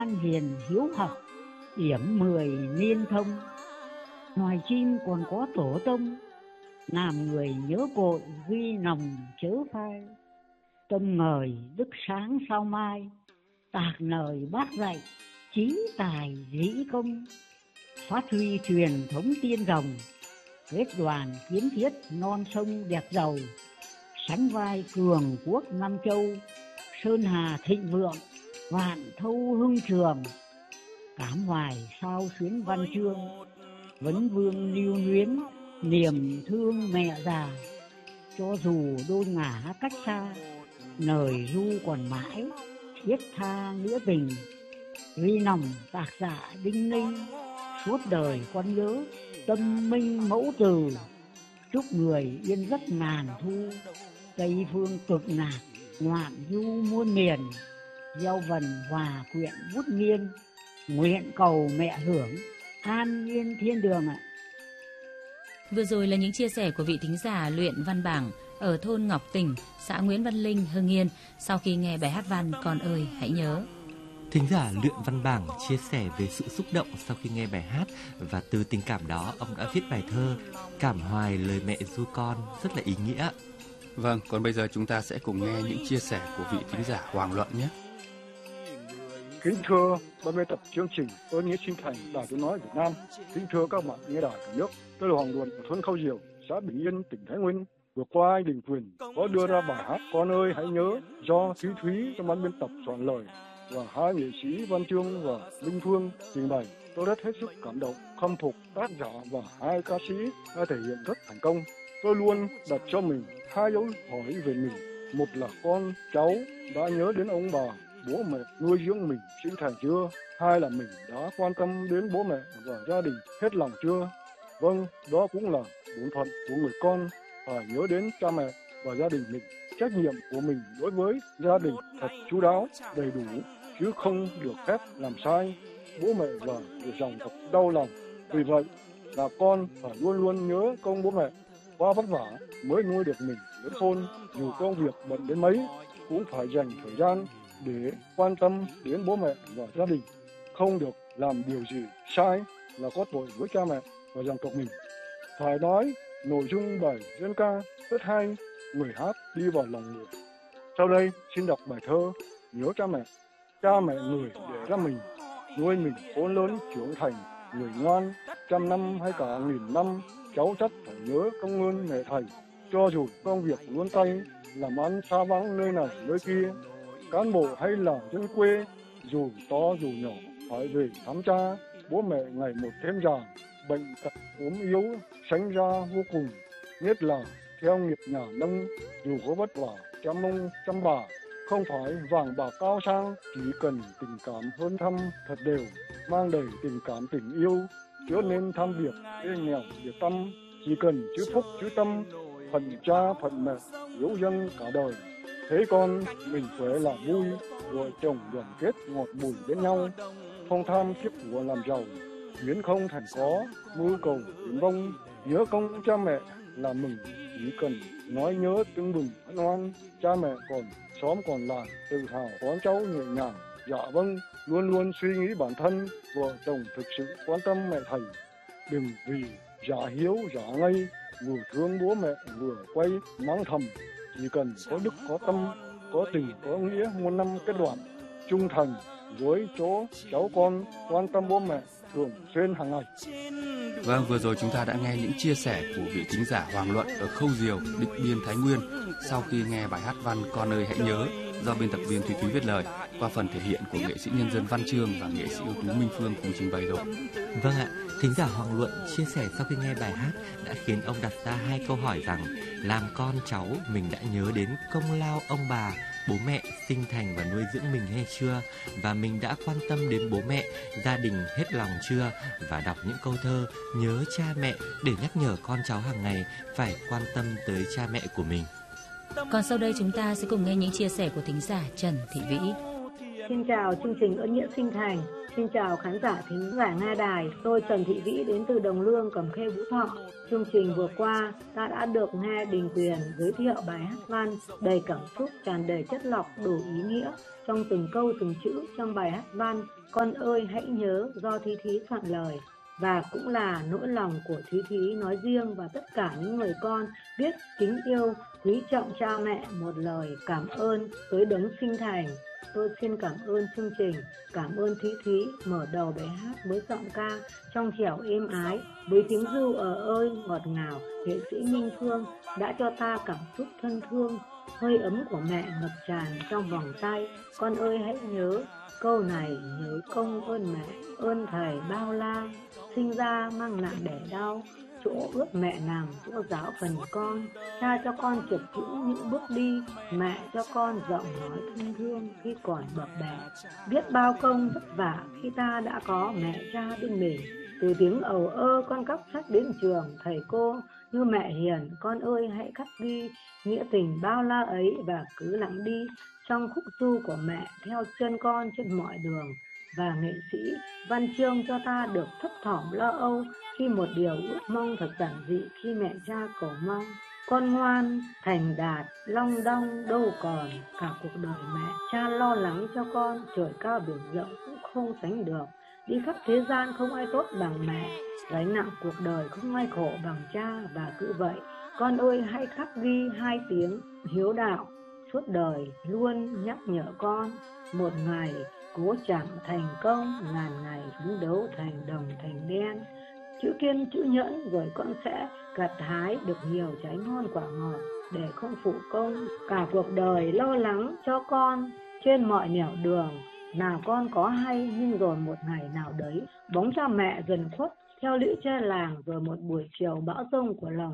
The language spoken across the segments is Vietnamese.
An hiền hiếu học, điểm 10 niên thông. Ngoài chim còn có tổ tông, làm người nhớ cội ghi lòng chớ phai. Tâm ngời đức sáng sao mai, tạc lời bác dạy, chí tài dĩ công. Phát huy truyền thống tiên rồng, kết đoàn kiến thiết non sông đẹp giàu. Sánh vai cường quốc Nam Châu, sơn hà thịnh vượng, vạn thâu hưng trường. Cảm hoài sao xuyến văn chương, vấn vương lưu luyến, niềm thương mẹ già. Cho dù đôi ngả cách xa, lời ru còn mãi, thiết tha nghĩa tình. Ghi lòng tạc dạ đinh ninh, suốt đời con nhớ, tâm minh mẫu từ. Chúc người yên giấc ngàn thu, Tây phương cực lạc, ngoạn du muôn miền. Gieo vần hòa quyện vút nghiên, nguyện cầu mẹ hưởng, an yên thiên đường ạ. Vừa rồi là những chia sẻ của vị thính giả Luyện Văn Bảng ở thôn Ngọc Tỉnh, xã Nguyễn Văn Linh, Hưng Yên sau khi nghe bài hát văn Con ơi hãy nhớ. Thính giả Luyện Văn Bảng chia sẻ về sự xúc động sau khi nghe bài hát, và từ tình cảm đó ông đã viết bài thơ Cảm hoài lời mẹ ru con rất là ý nghĩa. Vâng, còn bây giờ chúng ta sẽ cùng nghe những chia sẻ của vị thính giả Hoàng Luận nhé. Kính thưa ban biên tập chương trình Ơn Nghĩa Sinh Thành Đài Tiếng Nói Việt Nam, kính thưa các bạn nghe đài cả nước, tôi là Hoàng Luận ở thôn Khâu Diều, xã Bình Yên, tỉnh Thái Nguyên. Vừa qua anh Đình Quyền có đưa ra bài hát Con ơi hãy nhớ do Thúy Thúy trong ban biên tập soạn lời và hai nghệ sĩ Văn Chương và Minh Phương trình bày. Tôi rất hết sức cảm động, khâm phục tác giả và hai ca sĩ đã thể hiện rất thành công. Tôi luôn đặt cho mình hai dấu hỏi về mình. Một là con cháu đã nhớ đến ông bà, bố mẹ nuôi dưỡng mình sinh thành chưa? Hai là mình đã quan tâm đến bố mẹ và gia đình hết lòng chưa? Vâng, đó cũng là bổn phận của người con, phải nhớ đến cha mẹ và gia đình mình. Trách nhiệm của mình đối với gia đình thật chu đáo, đầy đủ, chứ không được phép làm sai bố mẹ và dòng tộc đau lòng. Vì vậy là con phải luôn luôn nhớ công bố mẹ, qua vất vả mới nuôi được mình lớn khôn. Dù công việc bận đến mấy cũng phải dành thời gian để quan tâm đến bố mẹ và gia đình, không được làm điều gì sai là có tội với cha mẹ và dòng tộc mình. Phải nói nội dung bài dân ca rất hay, người hát đi vào lòng người. Sau đây xin đọc bài thơ Nhớ cha mẹ. Cha mẹ người để ra mình, nuôi mình khôn lớn trưởng thành, người ngoan, 100 năm hay cả 1000 năm, cháu chắc phải nhớ công ơn mẹ thầy. Cho dù công việc luôn tay, làm ăn xa vắng nơi này nơi kia, cán bộ hay là dân quê, dù to dù nhỏ phải về thăm cha. Bố mẹ ngày một thêm già, bệnh tật ốm yếu sánh ra vô cùng, nhất là theo nghiệp nhà nông. Dù có vất vả chăm ông chăm bà, không phải vàng bạc cao sang, chỉ cần tình cảm hơn thăm thật đều, mang đầy tình cảm tình yêu, chớ nên tham việc ê nghèo việc tâm. Chỉ cần chữ phúc chữ tâm, phận cha phận mẹ hiếu dân cả đời. Thấy con mình khỏe là vui, vợ chồng đoàn kết ngọt bùi bên nhau, không tham kiếp của làm giàu, biến không thành có, mưu cầu viển vông. Nhớ công cha mẹ là mừng, chỉ cần nói nhớ tưng bừng hân hoan. Cha mẹ còn xóm còn làng tự hào con cháu nhẹ nhàng. Dạ vâng, luôn luôn suy nghĩ bản thân, vợ chồng thực sự quan tâm mẹ thầy. Đừng vì giả hiếu giả ngây, vừa thương bố mẹ vừa quay mắng thầm. Chỉ cần có đức có tâm, có tình có nghĩa, muôn năm kết đoàn, trung thành với chỗ cháu con, quan tâm bố mẹ thường xuyên hàng ngày. Vâng, vừa rồi chúng ta đã nghe những chia sẻ của vị thính giả Hoàng Luận ở Khâu Diều, Điện Biên, Thái Nguyên sau khi nghe bài hát văn Con ơi hãy nhớ do biên tập viên Thúy Thúy viết lời qua phần thể hiện của nghệ sĩ nhân dân Văn Chương và nghệ sĩ ưu tú Minh Phương cùng trình bày rồi. Vâng ạ, thính giả Hoàng Luận chia sẻ sau khi nghe bài hát đã khiến ông đặt ra hai câu hỏi rằng làm con cháu mình đã nhớ đến công lao ông bà, bố mẹ sinh thành và nuôi dưỡng mình hay chưa, và mình đã quan tâm đến bố mẹ, gia đình hết lòng chưa, và đọc những câu thơ nhớ cha mẹ để nhắc nhở con cháu hàng ngày phải quan tâm tới cha mẹ của mình. Còn sau đây chúng ta sẽ cùng nghe những chia sẻ của thính giả Trần Thị Vĩ. Xin chào chương trình Ơn Nghĩa Sinh Thành. Xin chào khán giả thính giả nghe đài. Tôi Trần Thị Vĩ đến từ Đồng Lương, Cẩm Khê, Phú Thọ. Chương trình vừa qua ta đã được nghe Đình Quyền giới thiệu bài hát văn đầy cảm xúc, tràn đầy chất lọc, đủ ý nghĩa trong từng câu từng chữ trong bài hát văn Con ơi hãy nhớ do Thúy Thúy soạn lời, và cũng là nỗi lòng của Thúy Thúy nói riêng và tất cả những người con biết kính yêu, quý trọng cha mẹ một lời cảm ơn tới đấng sinh thành. Tôi xin cảm ơn chương trình, cảm ơn Thúy Thúy mở đầu bài hát với giọng ca trong trẻo êm ái, với tiếng ru ơi ngọt ngào. Nghệ sĩ Minh Phương đã cho ta cảm xúc thân thương, hơi ấm của mẹ ngập tràn trong vòng tay. Con ơi hãy nhớ, câu này nhớ công ơn mẹ, ơn thầy bao la, sinh ra mang nặng đẻ đau, chỗ ước mẹ nằm, chỗ giáo phần con. Cha cho con trượt chữ những bước đi, mẹ cho con giọng nói thân thương khi còn bập bẹ. Biết bao công vất vả khi ta đã có mẹ cha bên mình. Từ tiếng ầu ơ con cắp sách đến trường, thầy cô như mẹ hiền, con ơi hãy khắc ghi nghĩa tình bao la ấy và cứ lặng đi trong khúc du của mẹ theo chân con trên mọi đường. Và nghệ sĩ Văn Chương cho ta được thấp thỏm lo âu khi một điều ước mong thật giản dị khi mẹ cha cầu mong. Con ngoan, thành đạt, long đong đâu còn, cả cuộc đời mẹ cha lo lắng cho con, trời cao biển rộng cũng không sánh được. Đi khắp thế gian không ai tốt bằng mẹ, gánh nặng cuộc đời không ai khổ bằng cha. Và cứ vậy, con ơi hãy khắc ghi hai tiếng hiếu đạo, suốt đời luôn nhắc nhở con. Một ngày cố chẳng thành công, ngàn ngày phấn đấu thành đồng thành đen. Chữ kiên chữ nhẫn rồi con sẽ gặt hái được nhiều trái ngon quả ngọt, để không phụ công cả cuộc đời lo lắng cho con trên mọi nẻo đường. Nào con có hay, nhưng rồi một ngày nào đấy bóng cha mẹ dần khuất theo liễu tre làng, rồi một buổi chiều bão giông của lòng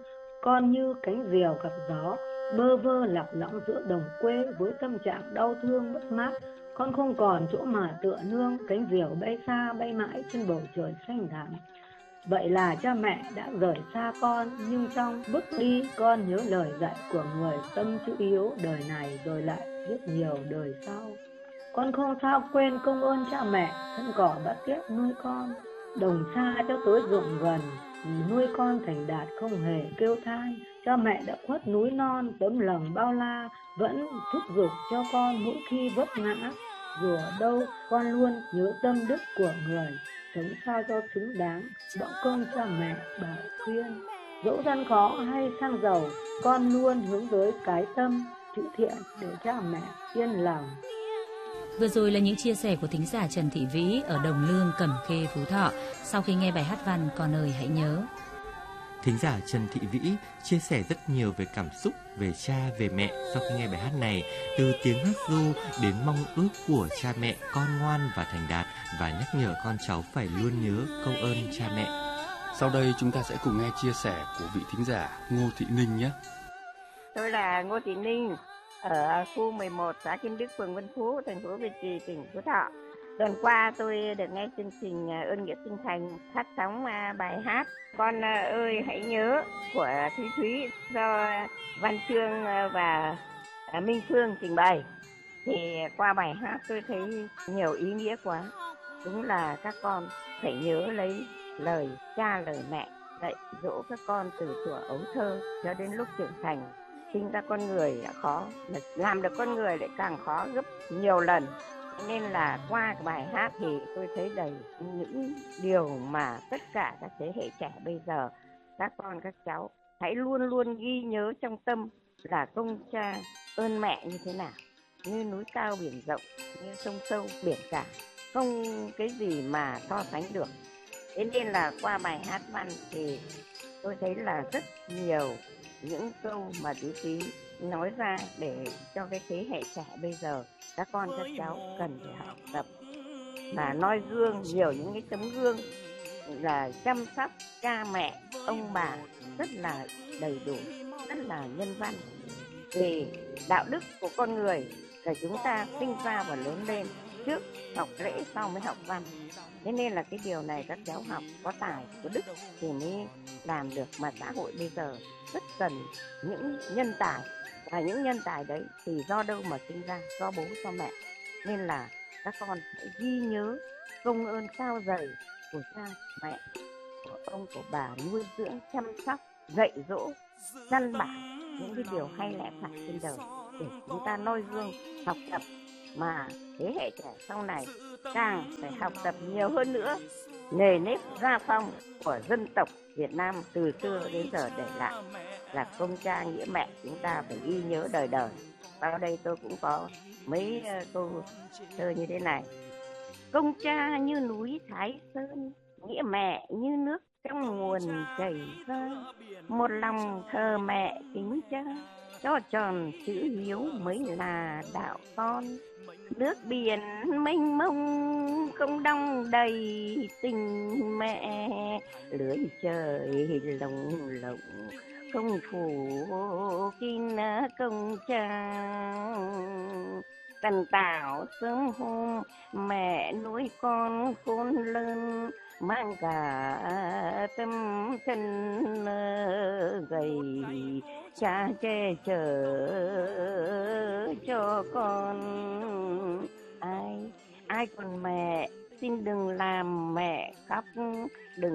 con như cánh diều gặp gió bơ vơ lạc lõng giữa đồng quê. Với tâm trạng đau thương mất mát, con không còn chỗ mà tựa nương, cánh diều bay xa bay mãi trên bầu trời xanh thẳm. Vậy là cha mẹ đã rời xa con, nhưng trong bước đi con nhớ lời dạy của người tâm chữ yếu đời này rồi lại rất nhiều đời sau. Con không sao quên công ơn cha mẹ, thân cỏ đã tiếp nuôi con, đồng xa cho tới ruộng gần, nuôi con thành đạt không hề kêu than. Cha mẹ đã khuất núi non, tấm lòng bao la vẫn thúc giục cho con mỗi khi vấp ngã. Dù ở đâu con luôn nhớ tâm đức của người, sống sao cho xứng đáng bỗng công cha mẹ bảo khuyên. Dẫu gian khó hay sang giàu, con luôn hướng tới cái tâm chữ thiện để cha mẹ yên lòng. Vừa rồi là những chia sẻ của thính giả Trần Thị Vĩ ở Đồng Lương, Cẩm Khê, Phú Thọ sau khi nghe bài hát văn Con ơi hãy nhớ. Thính giả Trần Thị Vĩ chia sẻ rất nhiều về cảm xúc, về cha, về mẹ sau khi nghe bài hát này, từ tiếng hát ru đến mong ước của cha mẹ con ngoan và thành đạt, và nhắc nhở con cháu phải luôn nhớ công ơn cha mẹ. Sau đây chúng ta sẽ cùng nghe chia sẻ của vị thính giả Ngô Thị Ninh nhé. Tôi là Ngô Thị Ninh ở khu 11, xã Kim Đức, phường Vân Phú, thành phố Việt Trì, tỉnh Phú Thọ. Tuần qua tôi được nghe chương trình Ơn Nghĩa Sinh Thành phát sóng bài hát Con ơi hãy nhớ của Thúy Thúy do Văn Chương và Minh Phương trình bày. Thì qua bài hát tôi thấy nhiều ý nghĩa quá. Đúng là các con phải nhớ lấy lời cha lời mẹ dạy dỗ các con từ thuở ấu thơ cho đến lúc trưởng thành. Sinh ra con người đã khó, mà làm được con người lại càng khó gấp nhiều lần. Nên là qua bài hát thì tôi thấy đầy những điều mà tất cả các thế hệ trẻ bây giờ, các con các cháu hãy luôn luôn ghi nhớ trong tâm là công cha ơn mẹ như thế nào, như núi cao biển rộng, như sông sâu biển cả, không cái gì mà so sánh được. Thế nên là qua bài hát văn thì tôi thấy là rất nhiều những câu mà Thúy Thúy nói ra để cho cái thế hệ trẻ bây giờ, các con các cháu cần phải học tập và noi gương, nhiều những cái tấm gương là chăm sóc cha mẹ ông bà rất là đầy đủ, rất là nhân văn. Vì đạo đức của con người là chúng ta sinh ra và lớn lên, trước học lễ sau mới học văn. Thế nên là cái điều này các cháu học có tài có đức thì mới làm được. Mà xã hội bây giờ rất cần những nhân tài, và những nhân tài đấy thì do đâu mà sinh ra? Do bố do mẹ. Nên là các con hãy ghi nhớ công ơn cao dày của cha mẹ, của ông của bà nuôi dưỡng, chăm sóc, dạy dỗ, căn bản những cái điều hay lẽ phải trên đời để chúng ta noi gương học tập, mà thế hệ trẻ sau này càng phải học tập nhiều hơn nữa nề nếp gia phong của dân tộc Việt Nam từ xưa đến giờ để lại là công cha nghĩa mẹ, chúng ta phải ghi nhớ đời đời. Vào đây tôi cũng có mấy câu thơ như thế này: công cha như núi Thái Sơn, nghĩa mẹ như nước trong nguồn chảy ra, một lòng thờ mẹ kính cha, cho tròn chữ hiếu mới là đạo con. Nước biển mênh mông không đong đầy tình mẹ, lưới trời lồng lộng không phủ kín công cha. Cần tảo sớm hôm mẹ nuôi con khôn lớn, mang cả tâm thân gầy, cha che chở cho con. Ai còn mẹ xin đừng làm mẹ khóc, đừng